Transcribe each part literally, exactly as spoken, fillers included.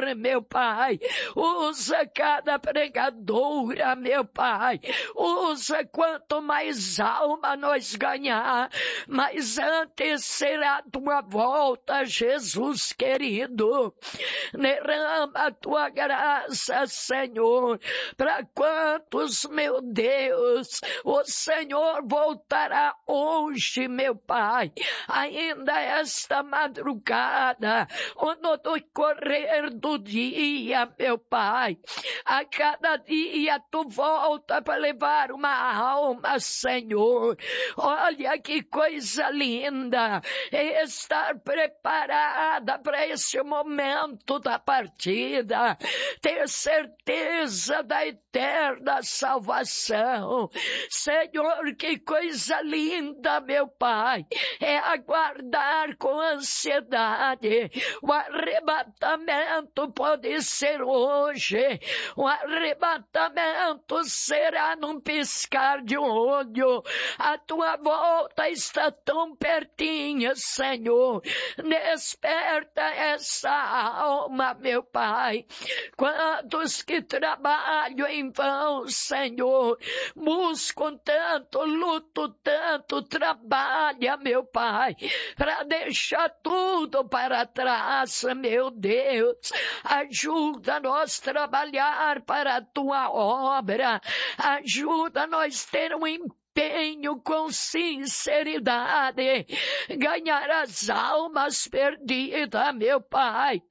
meu Pai. Usa cada pregadora, meu Pai. Usa quanto mais alma nós ganhar, mas antes será a tua volta, Jesus querido. Derrama a tua graça, Senhor, para quantos, meu Deus, o Senhor voltará hoje, meu Pai, ainda esta madrugada, ou no decorrer do dia, meu Pai. A cada dia tu volta para levar uma alma, Senhor. Olha que coisa linda estar preparada para esse momento da partida, ter certeza da eterna salvação. Senhor, que coisa linda, meu Pai, é aguardar com ansiedade. O arrebatamento pode ser hoje, o arrebatamento será num piscar de um olho. A tua volta está tão pertinho, Senhor. Desperta essa alma, meu Pai. Quantos que trabalham em vão, Senhor, buscam tanto, luto tanto, trabalha, meu Pai, para deixar tudo para trás, meu Deus. Ajuda-nos a trabalhar para a tua obra. Ajuda-nos a ter um empenho com sinceridade, ganhar as almas perdidas, meu Pai.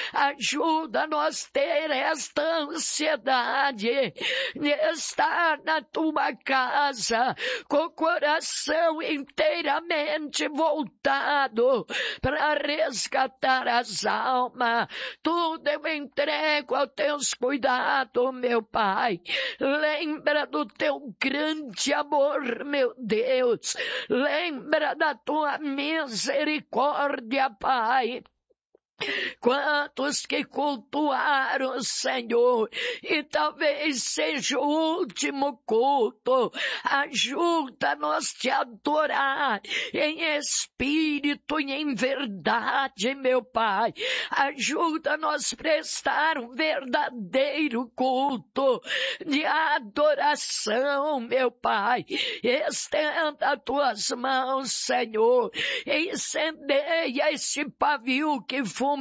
Ajuda-nos a ter esta ansiedade de estar na tua casa com o coração inteiramente voltado para resgatar as almas. Tudo eu entrego aos teus cuidados, meu Pai. Lembra do teu grande amor, meu Deus. Lembra da tua misericórdia, Pai. Quantos que cultuaram o Senhor, e talvez seja o último culto. Ajuda-nos a te adorar em espírito e em verdade, meu Pai. Ajuda-nos a prestar um verdadeiro culto de adoração, meu Pai. Estenda as tuas mãos, Senhor, e incendeia esse pavio que fumega.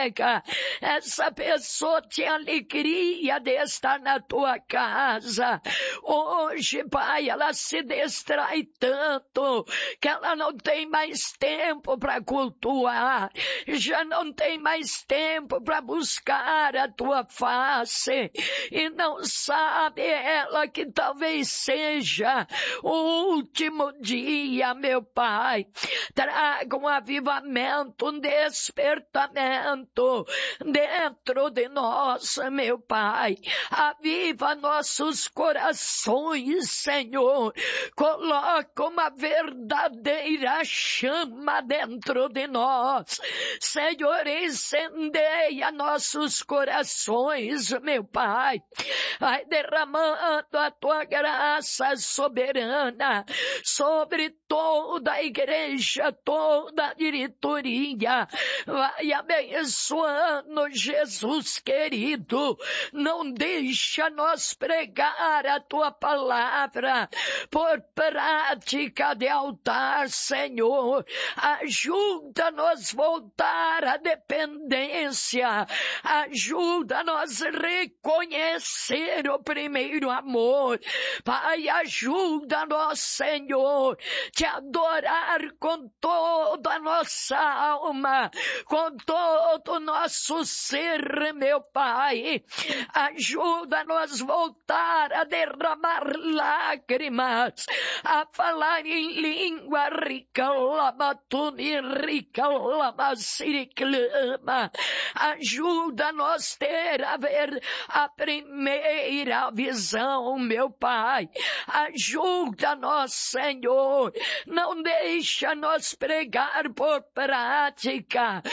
Essa pessoa tem alegria de estar na tua casa. Hoje, Pai, ela se distrai tanto que ela não tem mais tempo para cultuar, já não tem mais tempo para buscar a tua face, e não sabe ela que talvez seja o último dia, meu Pai. Traga um avivamento, um despertamento dentro de nós, meu Pai. Aviva nossos corações, Senhor. Coloca uma verdadeira chama dentro de nós. Senhor, incendeia nossos corações, meu Pai. Vai derramando a tua graça soberana sobre toda a igreja, toda a diretoria. Vai abençoando, Jesus querido. Não deixa nós pregar a tua palavra por prática de altar, Senhor. Ajuda-nos a voltar à dependência. Ajuda-nos a reconhecer o primeiro amor. Pai, ajuda-nos, Senhor, te adorar com toda a nossa alma, com todo o nosso ser, meu Pai. Ajuda-nos a voltar a derramar lágrimas, a falar em língua rica, lamatuni rica, lamasiriclama. Ajuda-nos a ter a ver a primeira visão, meu Pai. Ajuda-nos, Senhor. Não deixa-nos pregar por prática. Não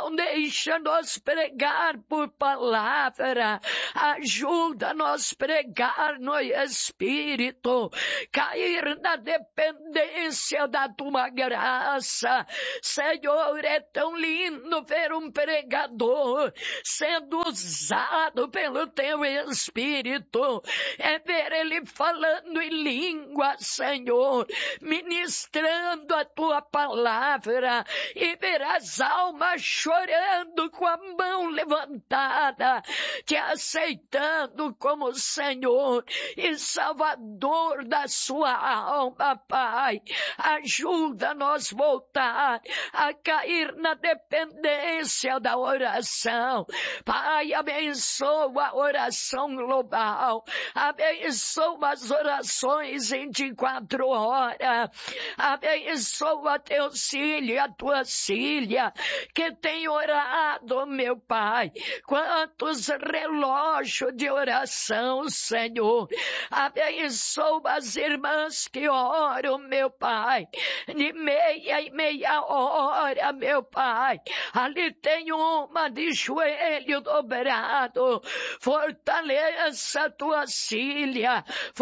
não deixa nós pregar por palavra, ajuda nós pregar no Espírito, cair na dependência da tua graça. Senhor, é tão lindo ver um pregador sendo usado pelo teu Espírito, é ver ele falando em língua, Senhor, ministrando a tua palavra, e ver as almas chorando com a mão levantada, te aceitando como Senhor e Salvador da sua alma, Pai. Ajuda nós voltar a cair na dependência da oração. Pai, abençoa a oração global, abençoa as orações vinte e quatro horas, abençoa teus filhos e a tua filha que tem orado, meu Pai. Quantos relógios de oração, Senhor. Abençoa as irmãs que oram, meu Pai, de meia e meia hora, meu Pai. Ali tem uma de joelho dobrado. Fortaleça a tua filha,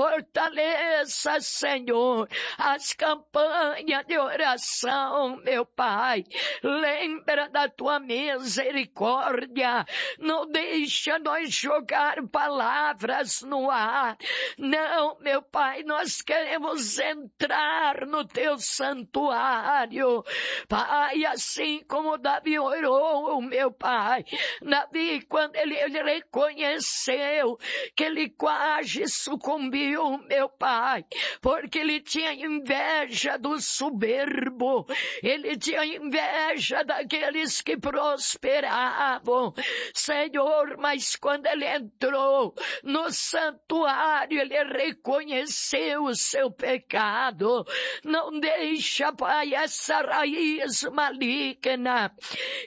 fortaleça, Senhor, as campanhas de oração, meu Pai. Lembra da tua misericórdia, não deixa nós jogar palavras no ar. Não, meu Pai, nós queremos entrar no teu santuário, Pai, assim como Davi orou, meu Pai. Davi, quando ele, ele reconheceu que ele quase sucumbiu, meu Pai, porque ele tinha inveja do soberbo, ele tinha inveja daqueles que prosperavam, Senhor, mas quando ele entrou no santuário, ele reconheceu o seu pecado. Não deixa, Pai, essa raiz maligna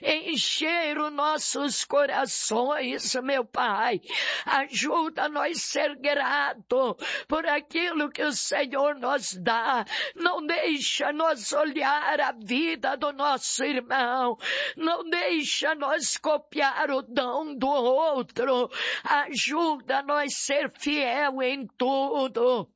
encher os nossos corações, meu Pai. Ajuda nós a ser grato por aquilo que o Senhor nos dá. Não deixa nós olhar a vida do nosso irmão, não deixa nós copiar o dom do outro. Ajuda nós a ser fiel em tudo.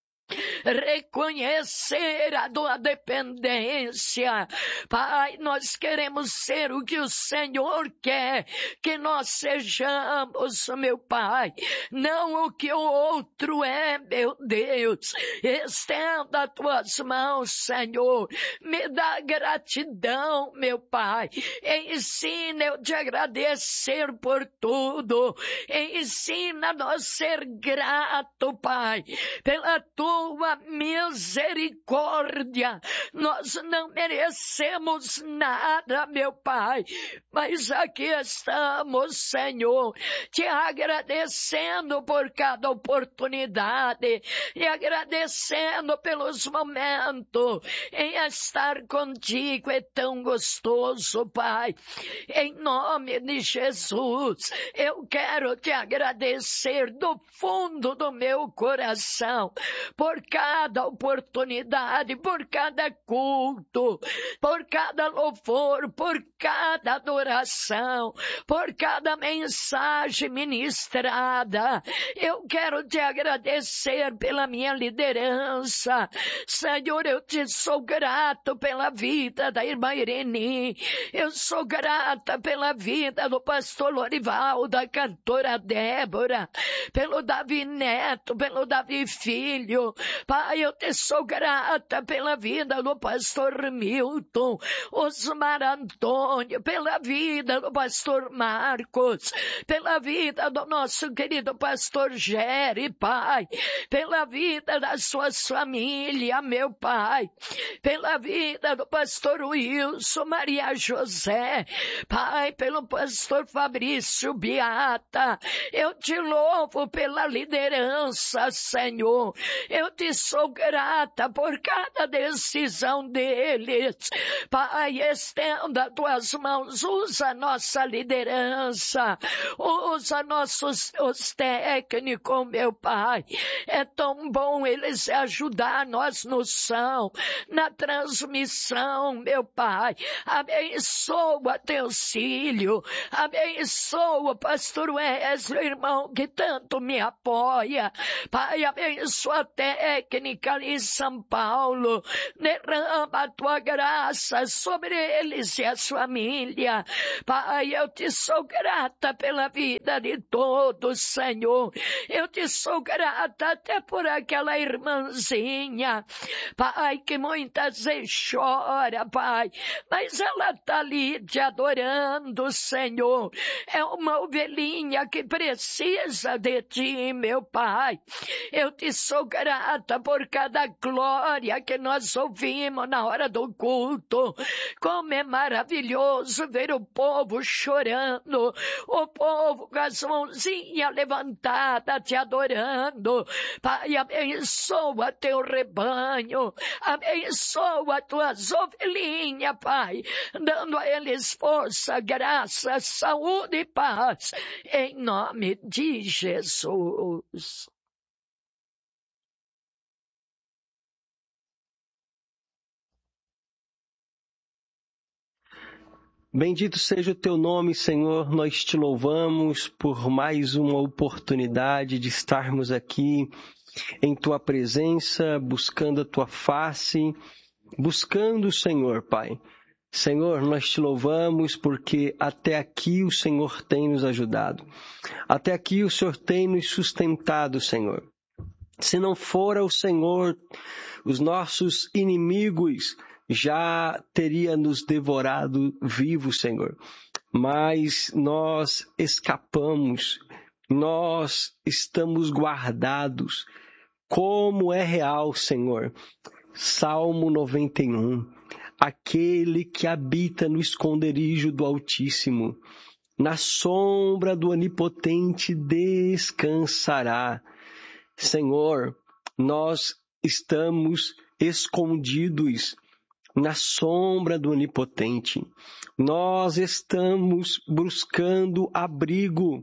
Reconhecer a tua dependência. Pai, nós queremos ser o que o Senhor quer que nós sejamos, meu Pai, não o que o outro é, meu Deus. Estenda as tuas mãos, Senhor, me dá gratidão, meu Pai. Ensina eu te agradecer por tudo, ensina nós ser grato, Pai, pela tua tua misericórdia. Nós não merecemos nada, meu Pai, mas aqui estamos, Senhor, te agradecendo por cada oportunidade e agradecendo pelos momentos em estar contigo. É tão gostoso, Pai. Em nome de Jesus, eu quero te agradecer do fundo do meu coração por cada oportunidade, por cada culto, por cada louvor, por cada adoração, por cada mensagem ministrada. Eu quero te agradecer pela minha liderança. Senhor, eu te sou grato pela vida da irmã Irene. Eu sou grata pela vida do pastor Lorival, da cantora Débora, pelo Davi Neto, pelo Davi Filho. Pai, eu te sou grata pela vida do pastor Milton, Osmar Antônio, pela vida do pastor Marcos, pela vida do nosso querido pastor Jerry, Pai, pela vida das suas famílias, meu Pai, pela vida do pastor Wilson, Maria José, Pai, pelo pastor Fabrício Beata. Eu te louvo pela liderança, Senhor. Eu Eu te sou grata por cada decisão deles. Pai, estenda tuas mãos, usa nossa liderança, usa nossos os técnicos, meu Pai. É tão bom eles ajudar nós no som, na transmissão, meu Pai. Abençoa teus filhos, abençoa o pastor Wesley, irmão, que tanto me apoia. Pai, abençoa a técnica ali em São Paulo, derrama a tua graça sobre eles e a família. Pai, eu te sou grata pela vida de todos, Senhor. Eu te sou grata até por aquela irmãzinha, Pai, que muitas vezes chora, Pai, mas ela está ali te adorando, Senhor. É uma ovelhinha que precisa de ti, meu Pai. Eu te sou grata por cada glória que nós ouvimos na hora do culto. Como é maravilhoso ver o povo chorando, o povo com as mãozinhas levantadas te adorando. Pai, abençoa teu rebanho, abençoa tuas ovelhinhas, Pai, dando a eles força, graça, saúde e paz, em nome de Jesus. Bendito seja o teu nome, Senhor. Nós te louvamos por mais uma oportunidade de estarmos aqui em tua presença, buscando a tua face, buscando o Senhor, Pai. Senhor, nós te louvamos porque até aqui o Senhor tem nos ajudado. Até aqui o Senhor tem nos sustentado, Senhor. Se não fora o Senhor, os nossos inimigos já teria nos devorado vivos, Senhor. Mas nós escapamos, nós estamos guardados. Como é real, Senhor. Salmo noventa e um. Aquele que habita no esconderijo do Altíssimo, na sombra do Onipotente descansará. Senhor, nós estamos escondidos na sombra do Onipotente. Nós estamos buscando abrigo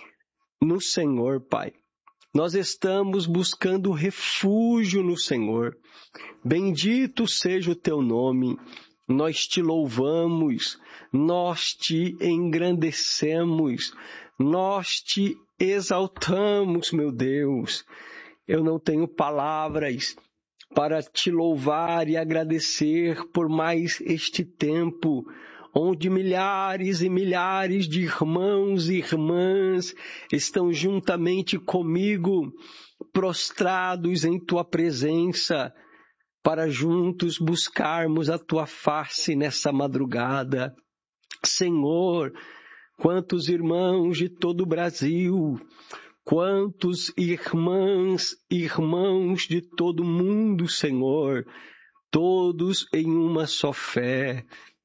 no Senhor, Pai. Nós estamos buscando refúgio no Senhor. Bendito seja o teu nome. Nós te louvamos, nós te engrandecemos, nós te exaltamos, meu Deus. Eu não tenho palavras para te louvar e agradecer por mais este tempo, onde milhares e milhares de irmãos e irmãs estão juntamente comigo, prostrados em tua presença, para juntos buscarmos a tua face nessa madrugada. Senhor, quantos irmãos de todo o Brasil, quantos irmãs e irmãos de todo o mundo, Senhor, todos em uma só fé.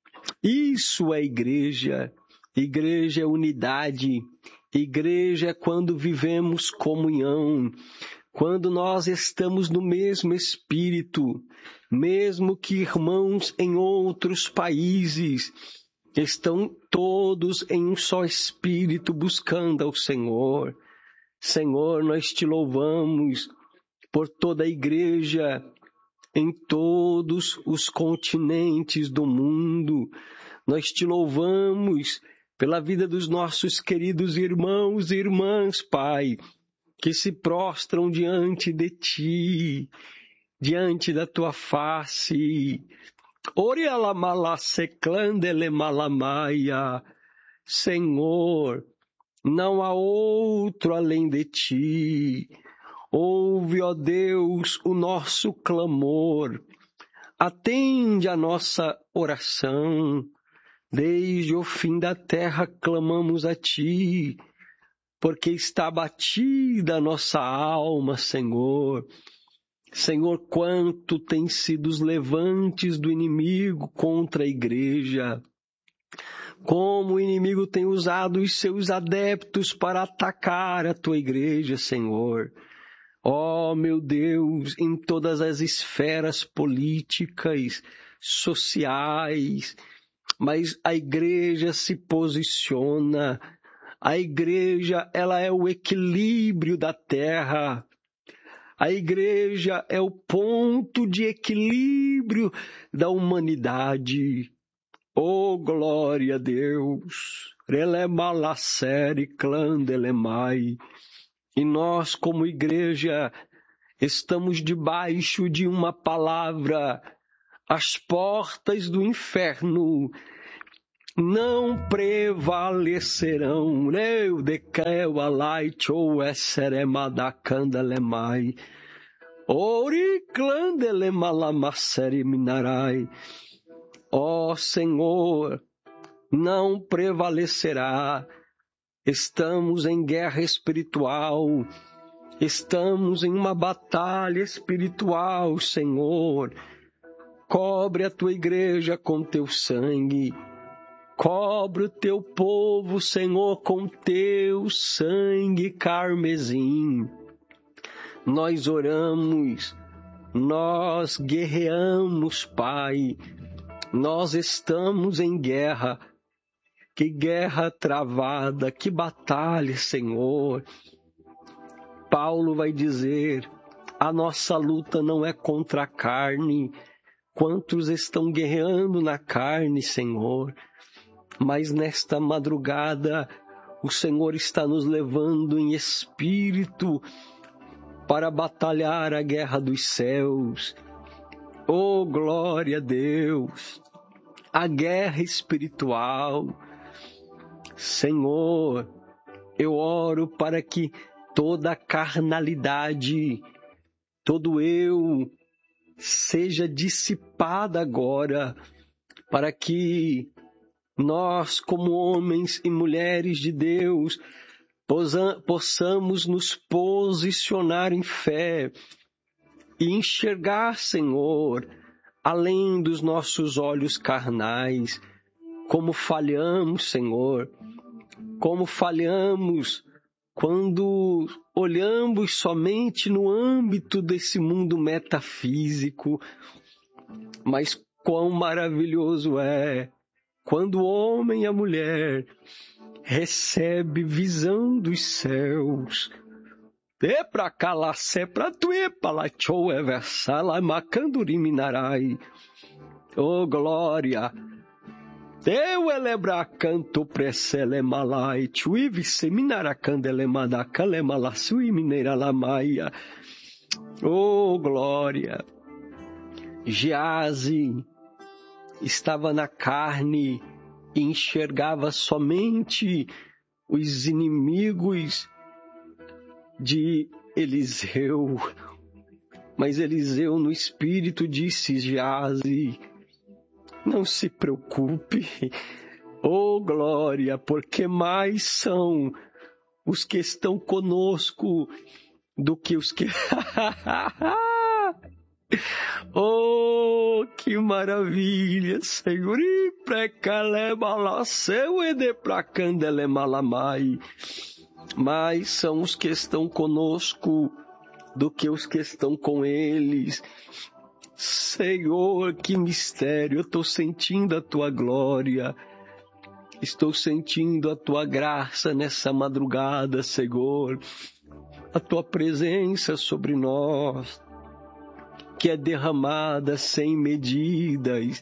Isso é igreja. Igreja é unidade. Igreja é quando vivemos comunhão, quando nós estamos no mesmo espírito, mesmo que irmãos em outros países estão todos em um só espírito buscando ao Senhor. Senhor, nós te louvamos por toda a igreja em todos os continentes do mundo. Nós te louvamos pela vida dos nossos queridos irmãos e irmãs, Pai, que se prostram diante de ti, diante da tua face. Senhor, não há outro além de ti. Ouve, ó Deus, o nosso clamor. Atende a nossa oração. Desde o fim da terra clamamos a ti, porque está abatida a nossa alma, Senhor. Senhor, quanto têm sido os levantes do inimigo contra a igreja. Como o inimigo tem usado os seus adeptos para atacar a tua igreja, Senhor. Ó meu Deus, em todas as esferas políticas, sociais, mas a igreja se posiciona. A igreja, ela é o equilíbrio da terra. A igreja é o ponto de equilíbrio da humanidade. Oh, glória a Deus! Relemalasere clandelemai. E nós, como igreja, estamos debaixo de uma palavra. As portas do inferno não prevalecerão. Eu declaro a light ou esseremadacandlemai. Ori clandelemalamasere minarai. Ó Senhor, não prevalecerá. Estamos em guerra espiritual. Estamos em uma batalha espiritual, Senhor. Cobre a tua igreja com teu sangue. Cobre o teu povo, Senhor, com teu sangue carmesim. Nós oramos, nós guerreamos, Pai. Nós estamos em guerra. Que guerra travada, que batalha, Senhor. Paulo vai dizer, a nossa luta não é contra a carne. Quantos estão guerreando na carne, Senhor? Mas nesta madrugada, o Senhor está nos levando em espírito para batalhar a guerra dos céus. Oh, glória a Deus! A guerra espiritual. Senhor, eu oro para que toda a carnalidade, todo eu, seja dissipada agora, para que nós, como homens e mulheres de Deus, possamos nos posicionar em fé e enxergar, Senhor, além dos nossos olhos carnais, como falhamos, Senhor, como falhamos quando olhamos somente no âmbito desse mundo metafísico. Mas quão maravilhoso é quando o homem e a mulher recebe visão dos céus. E pra calacé pra tuê palachou eversala macanduriminarai. Oh glória! Eu elebra canto presele malai chuive seminara candele madacale malasui mineira lamaia. Oh glória! Geazi estava na carne e enxergava somente os inimigos de Eliseu. Mas Eliseu no espírito disse, Geazi, não se preocupe, oh glória, porque mais são os que estão conosco do que os que... Oh, que maravilha, Senhor! Mais são os que estão conosco do que os que estão com eles. Senhor, que mistério! Eu estou sentindo a tua glória. Estou sentindo a tua graça nessa madrugada, Senhor. A tua presença sobre nós, que é derramada sem medidas.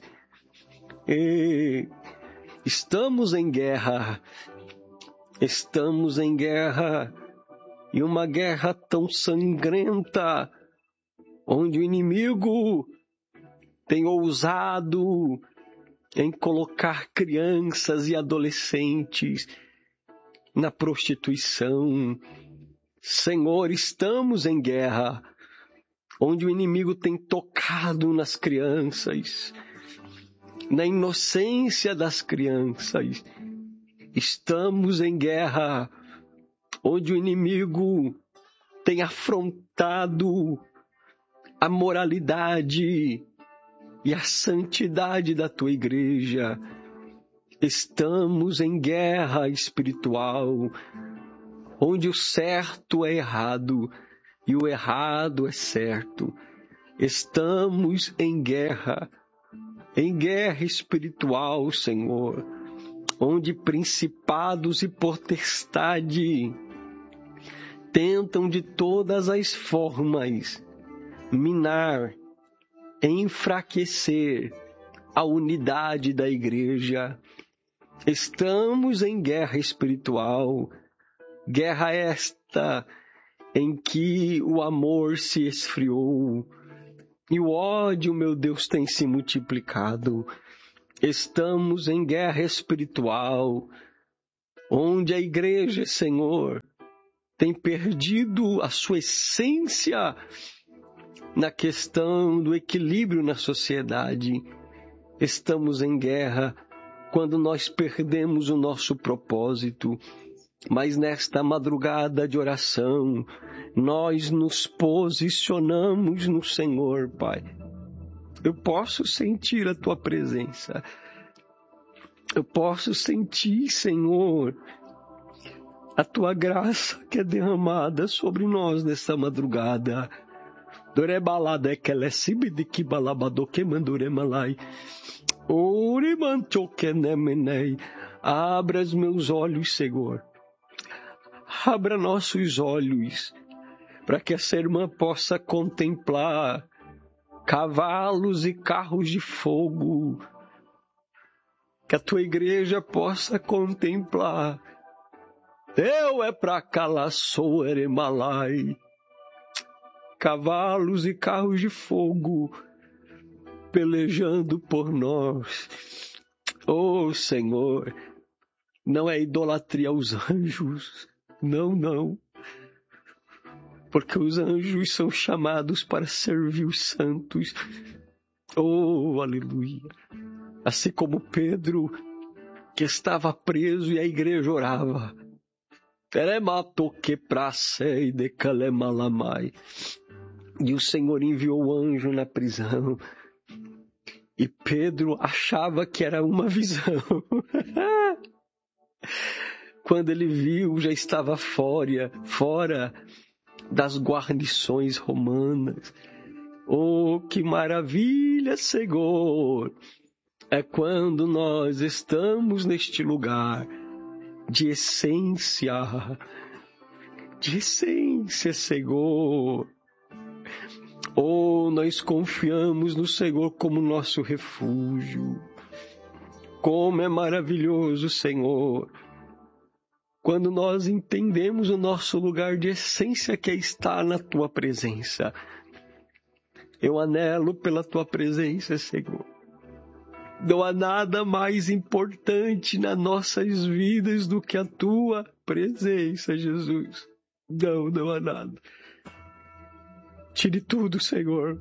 E estamos em guerra. Estamos em guerra. E uma guerra tão sangrenta, onde o inimigo tem ousado em colocar crianças e adolescentes na prostituição. Senhor, estamos em guerra, onde o inimigo tem tocado nas crianças, na inocência das crianças. Estamos em guerra, onde o inimigo tem afrontado a moralidade e a santidade da tua igreja. Estamos em guerra espiritual, onde o certo é errado e o errado é certo. Estamos em guerra, em guerra espiritual, Senhor, onde principados e potestade tentam de todas as formas minar, enfraquecer a unidade da igreja. Estamos em guerra espiritual, guerra esta em que o amor se esfriou e o ódio, meu Deus, tem se multiplicado. Estamos em guerra espiritual, onde a igreja, Senhor, tem perdido a sua essência na questão do equilíbrio na sociedade. Estamos em guerra quando nós perdemos o nosso propósito. Mas nesta madrugada de oração, nós nos posicionamos no Senhor, Pai. Eu posso sentir a Tua presença. Eu posso sentir, Senhor, a Tua graça que é derramada sobre nós nesta madrugada. Dorebalada que ela é de que balabado que manduremalai. Orimantokenemenei. Abra os meus olhos, Senhor. Abra nossos olhos para que essa irmã possa contemplar cavalos e carros de fogo. Que a tua igreja possa contemplar. Eu é para calaçou eremalai. Cavalos e carros de fogo pelejando por nós. Oh, Senhor, não é idolatria aos anjos. Não, não. Porque os anjos são chamados para servir os santos. Oh, aleluia. Assim como Pedro, que estava preso e a igreja orava. E o Senhor enviou o anjo na prisão. E Pedro achava que era uma visão. Quando ele viu, já estava fora, fora das guarnições romanas. Oh, que maravilha, Senhor! É quando nós estamos neste lugar de essência, de essência, Senhor. Oh, nós confiamos no Senhor como nosso refúgio. Como é maravilhoso, Senhor, quando nós entendemos o nosso lugar de essência que é estar na Tua presença. Eu anelo pela Tua presença, Senhor. Não há nada mais importante nas nossas vidas do que a Tua presença, Jesus. Não, não há nada. Tire tudo, Senhor.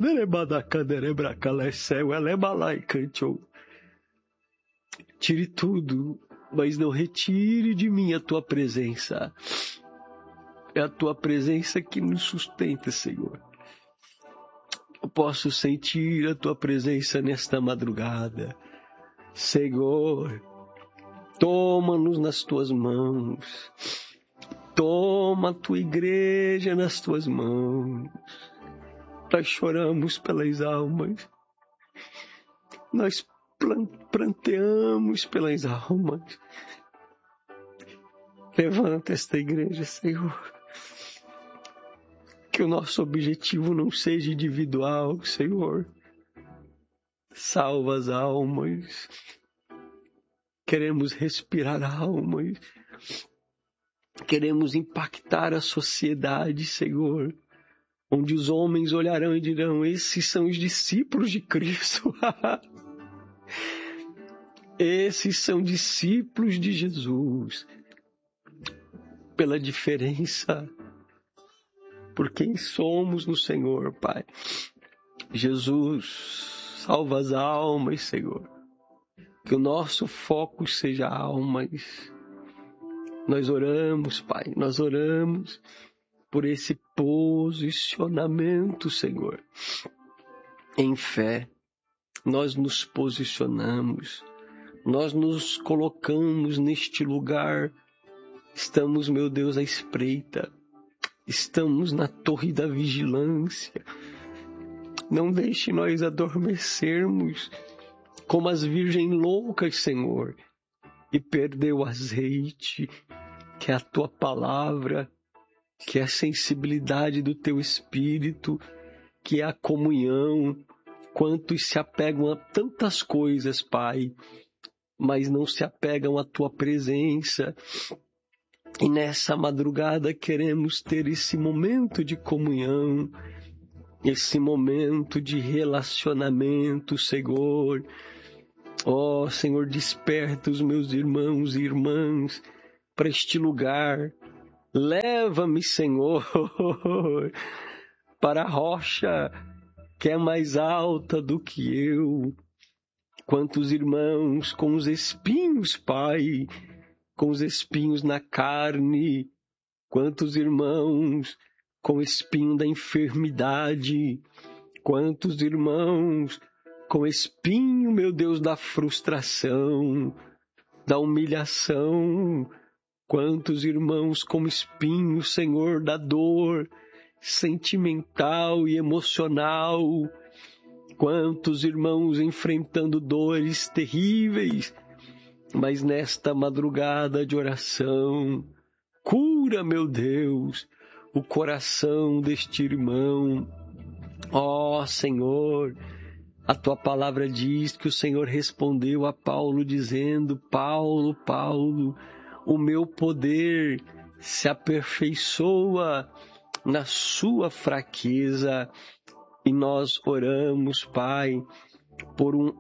Tire tudo, mas não retire de mim a Tua presença. É a Tua presença que nos sustenta, Senhor. Eu posso sentir a Tua presença nesta madrugada. Senhor, toma-nos nas Tuas mãos. Toma a Tua igreja nas Tuas mãos. Nós choramos pelas almas. Nós pranteamos pelas almas. Levanta esta igreja, Senhor. Que o nosso objetivo não seja individual, Senhor. Salva as almas. Queremos respirar almas. Queremos impactar a sociedade, Senhor. Onde os homens olharão e dirão, esses são os discípulos de Cristo. Esses são discípulos de Jesus. Pela diferença, por quem somos no Senhor, Pai. Jesus, salva as almas, Senhor. Que o nosso foco seja almas. Nós oramos, Pai, nós oramos por esse posicionamento, Senhor. Em fé, nós nos posicionamos, nós nos colocamos neste lugar. Estamos, meu Deus, à espreita. estamos na torre da vigilância. Não deixe nós adormecermos como as virgens loucas, Senhor, e perder o azeite, que é a Tua palavra, que é a sensibilidade do Teu Espírito, que é a comunhão. Quantos se apegam a tantas coisas, Pai, mas não se apegam à Tua presença. E nessa madrugada queremos ter esse momento de comunhão, esse momento de relacionamento, Senhor. Ó, Senhor, desperta os meus irmãos e irmãs para este lugar. Leva-me, Senhor, para a rocha que é mais alta do que eu. Quantos irmãos com os espinhos, Pai, com os espinhos na carne. Quantos irmãos com o espinho da enfermidade. Quantos irmãos com espinho, meu Deus, da frustração, da humilhação. Quantos irmãos com espinho, Senhor, da dor sentimental e emocional. Quantos irmãos enfrentando dores terríveis, mas nesta madrugada de oração, cura, meu Deus, o coração deste irmão. Ó Senhor, a Tua palavra diz que o Senhor respondeu a Paulo dizendo: Paulo, Paulo, o meu poder se aperfeiçoa na sua fraqueza. E nós oramos, Pai, por um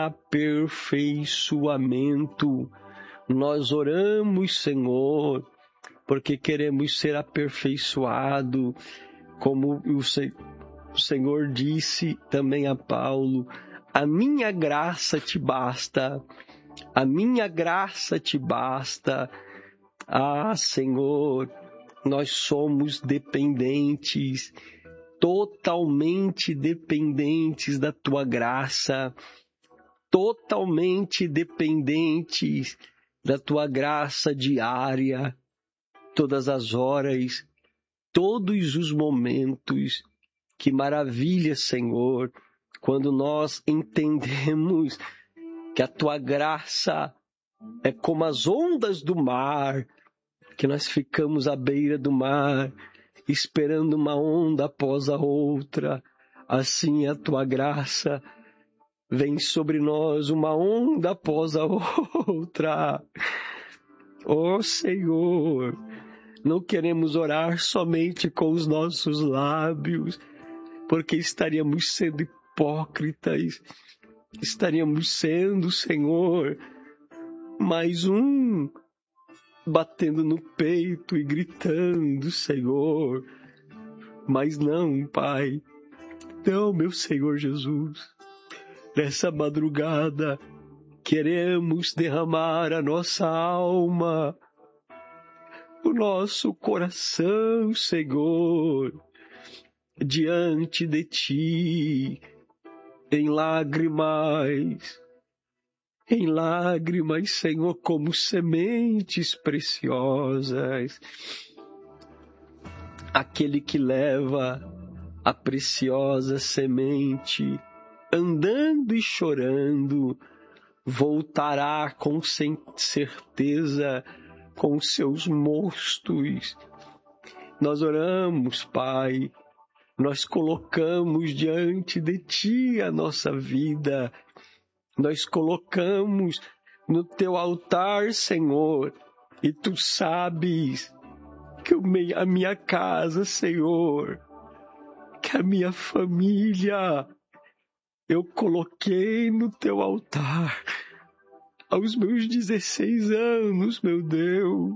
aperfeiçoamento. Nós oramos, Senhor, porque queremos ser aperfeiçoados, como o Senhor disse também a Paulo: a minha graça te basta, a minha graça te basta. Ah, Senhor, nós somos dependentes, totalmente dependentes da Tua graça, totalmente dependentes da Tua graça diária, todas as horas, todos os momentos. Que maravilha, Senhor, quando nós entendemos que a Tua graça é como as ondas do mar, que nós ficamos à beira do mar, esperando uma onda após a outra. Assim a Tua graça vem sobre nós, uma onda após a outra. Ó Senhor, não queremos orar somente com os nossos lábios, porque estaríamos sendo hipócritas, estaríamos sendo, Senhor, mais um batendo no peito e gritando, Senhor. Mas não, Pai, não, meu Senhor Jesus. Nessa madrugada, queremos derramar a nossa alma, o nosso coração, Senhor, diante de Ti, em lágrimas, em lágrimas, Senhor, como sementes preciosas. Aquele que leva a preciosa semente, andando e chorando, voltará com certeza com seus mostos. Nós oramos, Pai, nós colocamos diante de Ti a nossa vida, nós colocamos no Teu altar, Senhor, e Tu sabes que a minha casa, Senhor, que a minha família, eu coloquei no Teu altar aos meus dezesseis anos, meu Deus.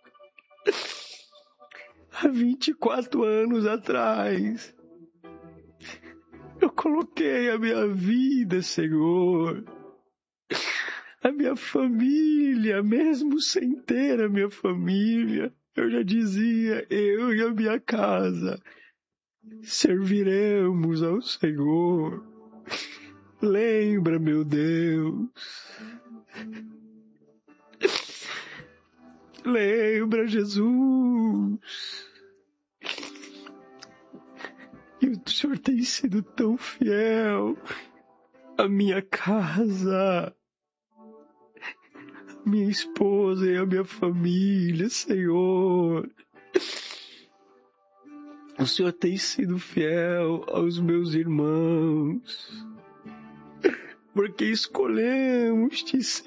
Há vinte e quatro anos atrás, eu coloquei a minha vida, Senhor, a minha família, mesmo sem ter a minha família, eu já dizia, eu e a minha casa serviremos ao Senhor. Lembra, meu Deus. Lembra, Jesus. o Senhor tem sido tão fiel à minha casa, à minha esposa e à minha família, Senhor. O Senhor tem sido fiel aos meus irmãos, porque escolhemos te